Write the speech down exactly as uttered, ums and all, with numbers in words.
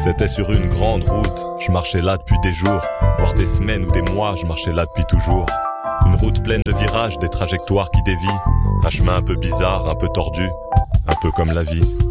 C'était sur une grande route, je marchais là depuis des jours, voire des semaines ou des mois, je marchais là depuis toujours. Une route pleine de virages, des trajectoires qui dévient, un chemin un peu bizarre, un peu tordu, un peu comme la vie.